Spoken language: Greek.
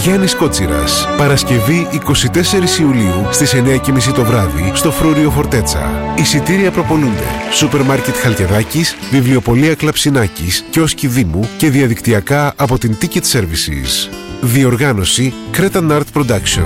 Γιάννης Κότσιρας. Παρασκευή 24 Ιουλίου στις 9:30 το βράδυ στο Φρούριο Φορτέτσα. Εισιτήρια προπονούνται. Σούπερ Μάρκετ Χαλκιδάκης, Βιβλιοπωλεία Κλαψινάκης, Κιόσκι Δήμου και διαδικτυακά από την Ticket Services. Διοργάνωση Cretan Art Production.